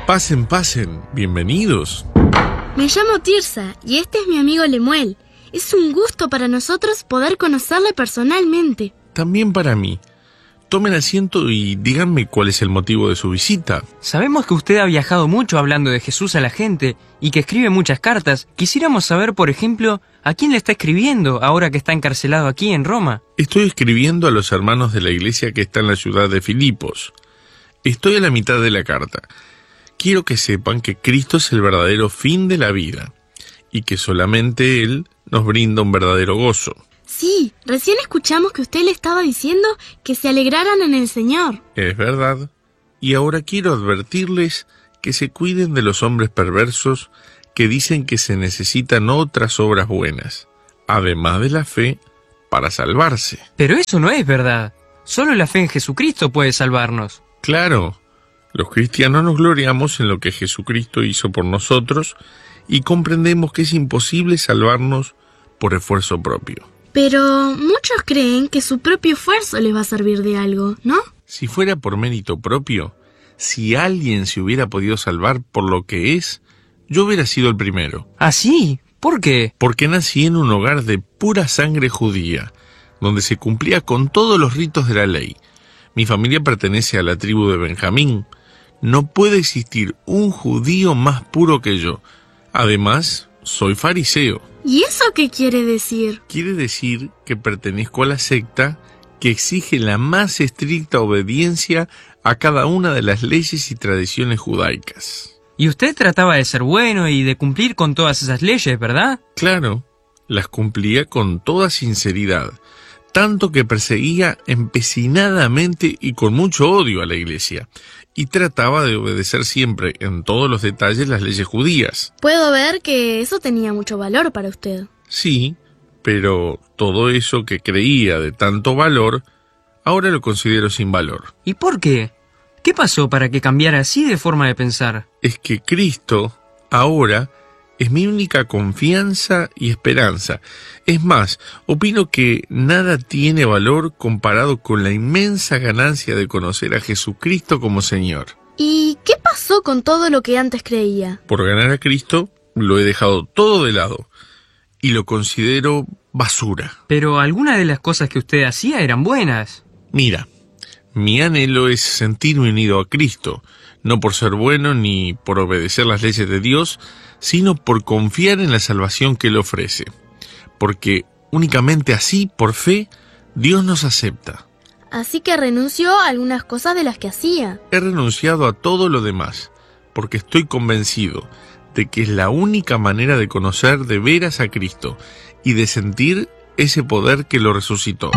Pasen, pasen, bienvenidos. Me llamo Tirsa y este es mi amigo Lemuel. Es un gusto para nosotros poder conocerle personalmente. También para mí. Tomen asiento y díganme cuál es el motivo de su visita. Sabemos que usted ha viajado mucho hablando de Jesús a la gente y que escribe muchas cartas. Quisiéramos saber, por ejemplo, ¿a quién le está escribiendo ahora que está encarcelado aquí en Roma? Estoy escribiendo a los hermanos de la iglesia que está en la ciudad de Filipos. Estoy a la mitad de la carta. Quiero que sepan que Cristo es el verdadero fin de la vida y que solamente Él nos brinda un verdadero gozo. Sí, recién escuchamos que usted le estaba diciendo que se alegraran en el Señor. Es verdad. Y ahora quiero advertirles que se cuiden de los hombres perversos que dicen que se necesitan otras obras buenas, además de la fe, para salvarse. Pero eso no es verdad. Solo la fe en Jesucristo puede salvarnos. Claro. Los cristianos nos gloriamos en lo que Jesucristo hizo por nosotros y comprendemos que es imposible salvarnos por esfuerzo propio. Pero muchos creen que su propio esfuerzo les va a servir de algo, ¿no? Si fuera por mérito propio, si alguien se hubiera podido salvar por lo que es, yo hubiera sido el primero. ¿Ah, sí? ¿Por qué? Porque nací en un hogar de pura sangre judía, donde se cumplía con todos los ritos de la ley. Mi familia pertenece a la tribu de Benjamín. No puede existir un judío más puro que yo. Además, soy fariseo. ¿Y eso qué quiere decir? Quiere decir que pertenezco a la secta que exige la más estricta obediencia a cada una de las leyes y tradiciones judaicas. Y usted trataba de ser bueno y de cumplir con todas esas leyes, ¿verdad? Claro, las cumplía con toda sinceridad, tanto que perseguía empecinadamente y con mucho odio a la iglesia, y trataba de obedecer siempre en todos los detalles las leyes judías. Puedo ver que eso tenía mucho valor para usted. Sí, pero todo eso que creía de tanto valor, ahora lo considero sin valor. ¿Y por qué? ¿Qué pasó para que cambiara así de forma de pensar? Es que Cristo, ahora, es mi única confianza y esperanza. Es más, opino que nada tiene valor comparado con la inmensa ganancia de conocer a Jesucristo como Señor. ¿Y qué pasó con todo lo que antes creía? Por ganar a Cristo, lo he dejado todo de lado y lo considero basura. Pero algunas de las cosas que usted hacía eran buenas. Mira, mi anhelo es sentirme unido a Cristo, no por ser bueno ni por obedecer las leyes de Dios, sino por confiar en la salvación que Él ofrece. Porque únicamente así, por fe, Dios nos acepta. Así que renunció a algunas cosas de las que hacía. He renunciado a todo lo demás, porque estoy convencido de que es la única manera de conocer de veras a Cristo y de sentir ese poder que lo resucitó.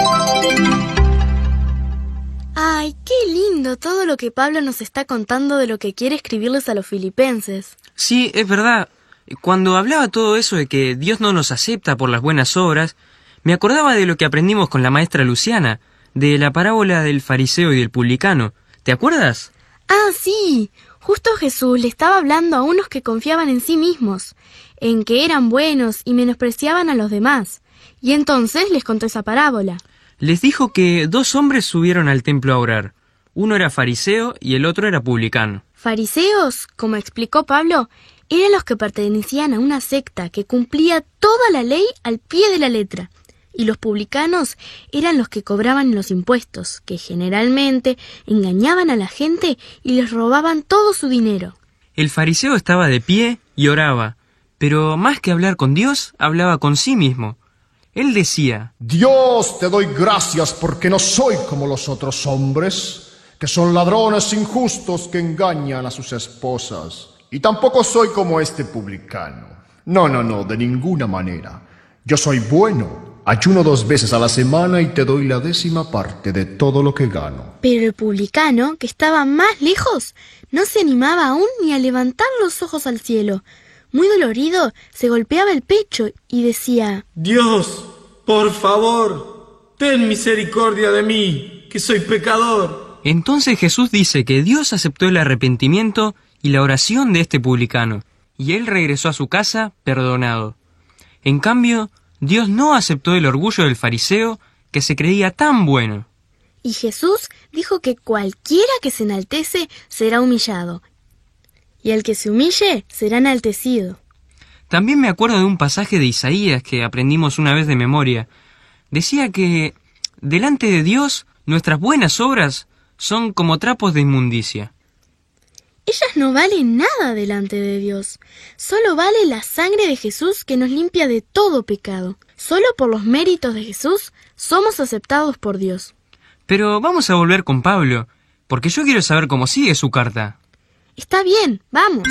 ¡Ay, qué lindo todo lo que Pablo nos está contando de lo que quiere escribirles a los filipenses! Sí, es verdad. Cuando hablaba todo eso de que Dios no nos acepta por las buenas obras, me acordaba de lo que aprendimos con la maestra Luciana, de la parábola del fariseo y del publicano. ¿Te acuerdas? ¡Ah, sí! Justo Jesús le estaba hablando a unos que confiaban en sí mismos, en que eran buenos y menospreciaban a los demás. Y entonces les contó esa parábola. Les dijo que 2 hombres subieron al templo a orar. Uno era fariseo y el otro era publicano. Fariseos, como explicó Pablo, eran los que pertenecían a una secta que cumplía toda la ley al pie de la letra. Y los publicanos eran los que cobraban los impuestos, que generalmente engañaban a la gente y les robaban todo su dinero. El fariseo estaba de pie y oraba, pero más que hablar con Dios, hablaba con sí mismo. Él decía: Dios, te doy gracias porque no soy como los otros hombres, que son ladrones injustos que engañan a sus esposas. Y tampoco soy como este publicano. No, de ninguna manera. Yo soy bueno. Ayuno 2 veces a la semana y te doy la 10ª parte de todo lo que gano. Pero el publicano, que estaba más lejos, no se animaba aún ni a levantar los ojos al cielo. Muy dolorido, se golpeaba el pecho y decía: Dios, por favor, ten misericordia de mí, que soy pecador. Entonces Jesús dice que Dios aceptó el arrepentimiento y la oración de este publicano, y él regresó a su casa perdonado. En cambio, Dios no aceptó el orgullo del fariseo que se creía tan bueno. Y Jesús dijo que cualquiera que se enaltece será humillado, y el que se humille será enaltecido. También me acuerdo de un pasaje de Isaías que aprendimos una vez de memoria. Decía que delante de Dios nuestras buenas obras son como trapos de inmundicia. Ellas no valen nada delante de Dios. Solo vale la sangre de Jesús que nos limpia de todo pecado. Solo por los méritos de Jesús somos aceptados por Dios. Pero vamos a volver con Pablo, porque yo quiero saber cómo sigue su carta. Está bien, vamos.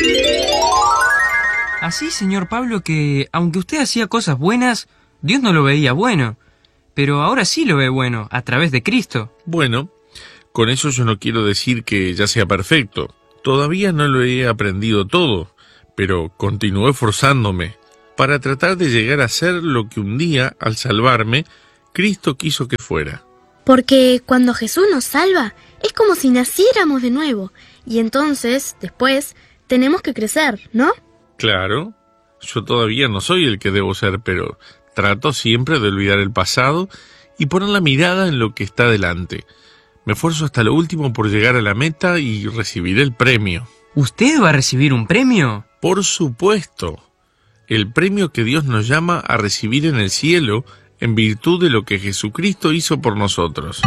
Así, señor Pablo, que aunque usted hacía cosas buenas, Dios no lo veía bueno. Pero ahora sí lo ve bueno, a través de Cristo. Bueno, con eso yo no quiero decir que ya sea perfecto. Todavía no lo he aprendido todo, pero continúo esforzándome para tratar de llegar a ser lo que un día, al salvarme, Cristo quiso que fuera. Porque cuando Jesús nos salva, es como si naciéramos de nuevo. Y entonces, después, tenemos que crecer, ¿no? Claro, yo todavía no soy el que debo ser, pero trato siempre de olvidar el pasado y poner la mirada en lo que está delante. Me esfuerzo hasta lo último por llegar a la meta y recibir el premio. ¿Usted va a recibir un premio? Por supuesto, el premio que Dios nos llama a recibir en el cielo en virtud de lo que Jesucristo hizo por nosotros.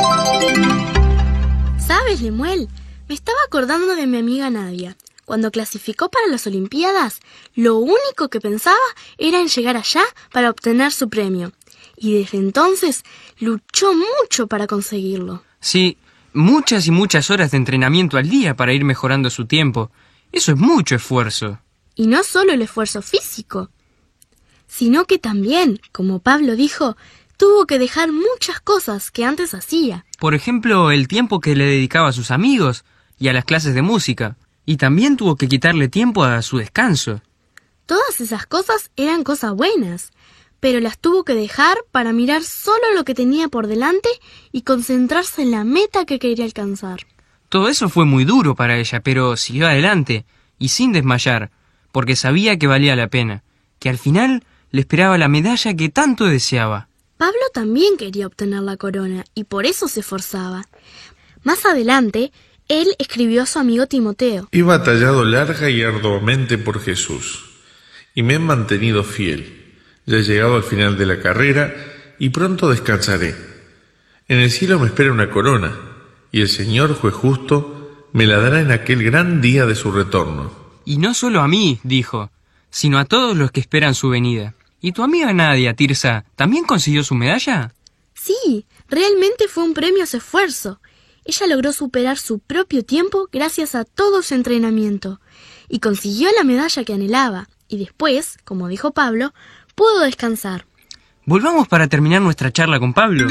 ¿Sabes, Lemuel? Me estaba acordando de mi amiga Nadia. Cuando clasificó para las Olimpiadas, lo único que pensaba era en llegar allá para obtener su premio. Y desde entonces luchó mucho para conseguirlo. Sí, muchas y muchas horas de entrenamiento al día para ir mejorando su tiempo. Eso es mucho esfuerzo. Y no solo el esfuerzo físico, sino que también, como Pablo dijo, tuvo que dejar muchas cosas que antes hacía. Por ejemplo, el tiempo que le dedicaba a sus amigos y a las clases de música. Y también tuvo que quitarle tiempo a su descanso. Todas esas cosas eran cosas buenas, pero las tuvo que dejar para mirar solo lo que tenía por delante y concentrarse en la meta que quería alcanzar. Todo eso fue muy duro para ella, pero siguió adelante, y sin desmayar, porque sabía que valía la pena, que al final le esperaba la medalla que tanto deseaba. Pablo también quería obtener la corona, y por eso se esforzaba. Más adelante, él escribió a su amigo Timoteo: He batallado larga y arduamente por Jesús, y me he mantenido fiel. Ya he llegado al final de la carrera, y pronto descansaré. En el cielo me espera una corona, y el Señor, juez justo, me la dará en aquel gran día de su retorno. Y no solo a mí, dijo, sino a todos los que esperan su venida. ¿Y tu amiga Nadia, Tirsa, también consiguió su medalla? Sí, realmente fue un premio a su esfuerzo. Ella logró superar su propio tiempo gracias a todo su entrenamiento y consiguió la medalla que anhelaba. Y después, como dijo Pablo, pudo descansar. Volvamos para terminar nuestra charla con Pablo.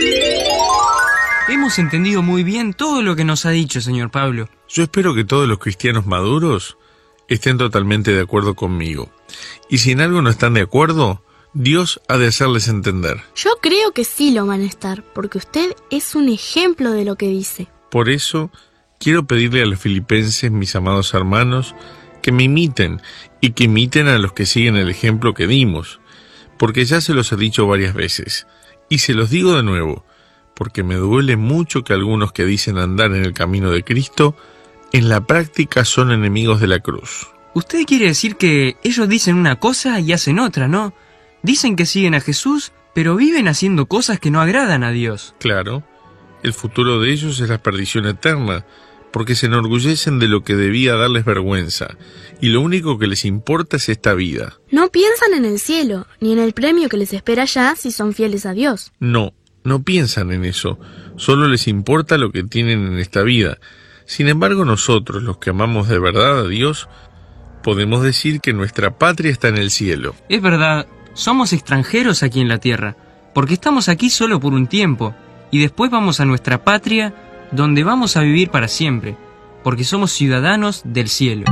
Hemos entendido muy bien todo lo que nos ha dicho, señor Pablo. Yo espero que todos los cristianos maduros estén totalmente de acuerdo conmigo. Y si en algo no están de acuerdo, Dios ha de hacerles entender. Yo creo que sí lo van a estar, porque usted es un ejemplo de lo que dice. Por eso, quiero pedirle a los filipenses, mis amados hermanos, que me imiten y que imiten a los que siguen el ejemplo que dimos, porque ya se los he dicho varias veces, y se los digo de nuevo, porque me duele mucho que algunos que dicen andar en el camino de Cristo, en la práctica son enemigos de la cruz. Usted quiere decir que ellos dicen una cosa y hacen otra, ¿no? Dicen que siguen a Jesús, pero viven haciendo cosas que no agradan a Dios. Claro, el futuro de ellos es la perdición eterna, porque se enorgullecen de lo que debía darles vergüenza, y lo único que les importa es esta vida. No piensan en el cielo, ni en el premio que les espera allá si son fieles a Dios. No piensan en eso, solo les importa lo que tienen en esta vida. Sin embargo, nosotros, los que amamos de verdad a Dios, podemos decir que nuestra patria está en el cielo. Es verdad, somos extranjeros aquí en la tierra, porque estamos aquí solo por un tiempo, y después vamos a nuestra patria, donde vamos a vivir para siempre, porque somos ciudadanos del cielo.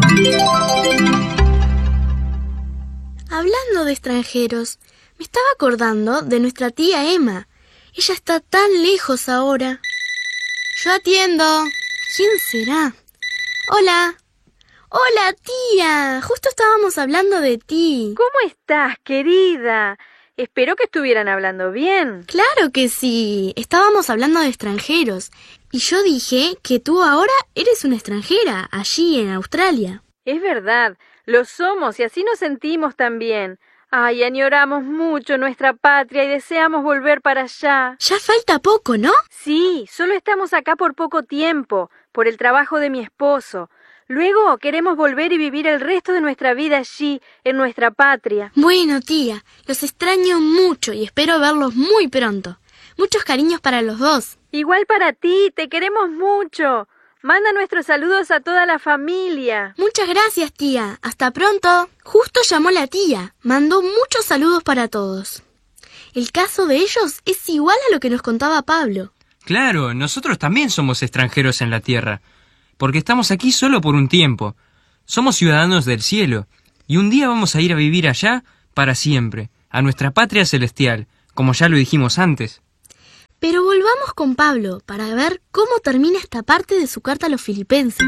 Hablando de extranjeros, me estaba acordando de nuestra tía Emma. Ella está tan lejos ahora. Yo atiendo. ¿Quién será? Hola. Hola, tía. Justo estábamos hablando de ti. ¿Cómo estás, querida? Espero que estuvieran hablando bien. Claro que sí. Estábamos hablando de extranjeros. Y yo dije que tú ahora eres una extranjera, allí en Australia. Es verdad, lo somos y así nos sentimos también. Ay, añoramos mucho nuestra patria y deseamos volver para allá. Ya falta poco, ¿no? Sí, solo estamos acá por poco tiempo, por el trabajo de mi esposo. Luego queremos volver y vivir el resto de nuestra vida allí, en nuestra patria. Bueno, tía, los extraño mucho y espero verlos muy pronto. Muchos cariños para los dos. Igual para ti, te queremos mucho. Manda nuestros saludos a toda la familia. Muchas gracias, tía. Hasta pronto. Justo llamó la tía. Mandó muchos saludos para todos. El caso de ellos es igual a lo que nos contaba Pablo. Claro, nosotros también somos extranjeros en la tierra, porque estamos aquí solo por un tiempo. Somos ciudadanos del cielo, y un día vamos a ir a vivir allá para siempre, a nuestra patria celestial, como ya lo dijimos antes. Pero volvamos con Pablo para ver cómo termina esta parte de su carta a los filipenses.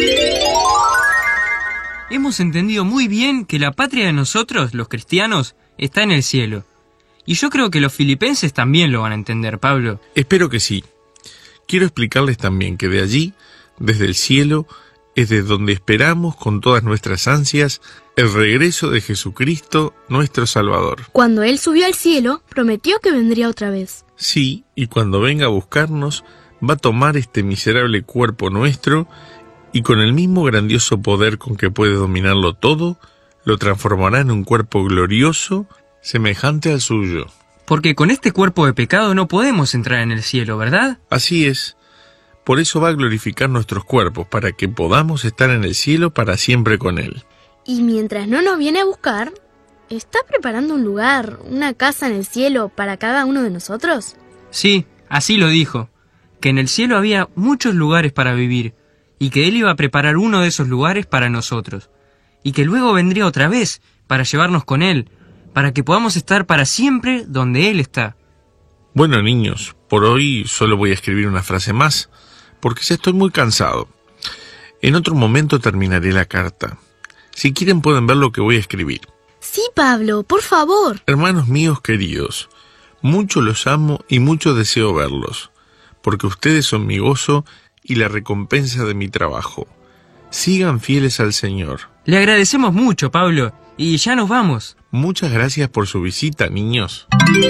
Hemos entendido muy bien que la patria de nosotros, los cristianos, está en el cielo. Y yo creo que los filipenses también lo van a entender, Pablo. Espero que sí. Quiero explicarles también que de allí, desde el cielo, es de donde esperamos con todas nuestras ansias el regreso de Jesucristo, nuestro Salvador. Cuando Él subió al cielo, prometió que vendría otra vez. Sí, y cuando venga a buscarnos, va a tomar este miserable cuerpo nuestro y con el mismo grandioso poder con que puede dominarlo todo, lo transformará en un cuerpo glorioso, semejante al suyo. Porque con este cuerpo de pecado no podemos entrar en el cielo, ¿verdad? Así es. Por eso va a glorificar nuestros cuerpos, para que podamos estar en el cielo para siempre con Él. Y mientras no nos viene a buscar, ¿está preparando un lugar, una casa en el cielo para cada uno de nosotros? Sí, así lo dijo, que en el cielo había muchos lugares para vivir, y que Él iba a preparar uno de esos lugares para nosotros, y que luego vendría otra vez para llevarnos con Él, para que podamos estar para siempre donde Él está. Bueno, niños, por hoy solo voy a escribir una frase más, porque ya estoy muy cansado. En otro momento terminaré la carta. Si quieren pueden ver lo que voy a escribir. Sí, Pablo, por favor. Hermanos míos queridos, mucho los amo y mucho deseo verlos, porque ustedes son mi gozo y la recompensa de mi trabajo. Sigan fieles al Señor. Le agradecemos mucho, Pablo, y ya nos vamos. Muchas gracias por su visita, niños.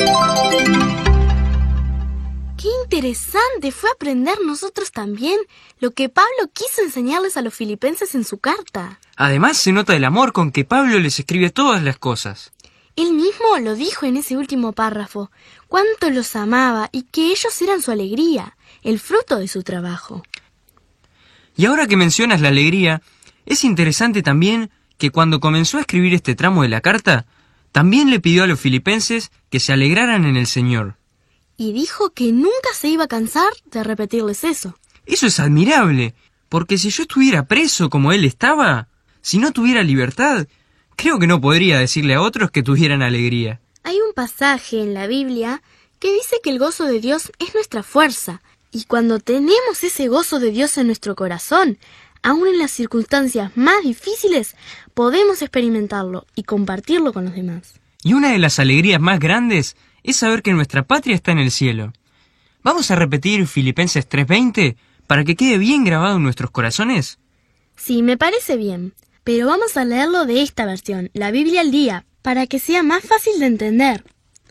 Qué interesante fue aprender nosotros también lo que Pablo quiso enseñarles a los filipenses en su carta. Además se nota el amor con que Pablo les escribe todas las cosas. Él mismo lo dijo en ese último párrafo, cuánto los amaba y que ellos eran su alegría, el fruto de su trabajo. Y ahora que mencionas la alegría, es interesante también que cuando comenzó a escribir este tramo de la carta, también le pidió a los filipenses que se alegraran en el Señor. Y dijo que nunca se iba a cansar de repetirles eso. Eso es admirable, porque si yo estuviera preso como él estaba, si no tuviera libertad, creo que no podría decirle a otros que tuvieran alegría. Hay un pasaje en la Biblia que dice que el gozo de Dios es nuestra fuerza, y cuando tenemos ese gozo de Dios en nuestro corazón, aun en las circunstancias más difíciles, podemos experimentarlo y compartirlo con los demás. Y una de las alegrías más grandes es saber que nuestra patria está en el cielo. ¿Vamos a repetir Filipenses 3:20 para que quede bien grabado en nuestros corazones? Sí, me parece bien, pero vamos a leerlo de esta versión, la Biblia al día, para que sea más fácil de entender.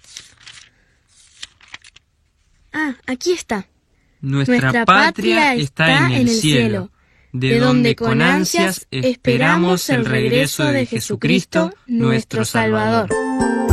Aquí está. Nuestra patria está en el cielo, de donde con ansias esperamos el regreso de Jesucristo, nuestro Salvador.